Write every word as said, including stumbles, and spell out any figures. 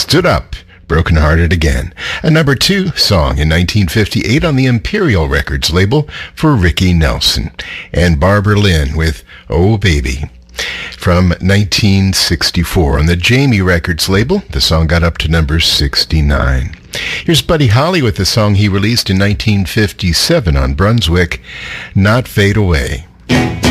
Stood Up, Broken Hearted Again, a number two song in nineteen fifty-eight on the Imperial Records label for Ricky Nelson. And Barbara Lynn with Oh Baby. From nineteen sixty-four on the Jamie Records label, the song got up to number sixty-nine. Here's Buddy Holly with the song he released in nineteen fifty-seven on Brunswick, Not Fade Away.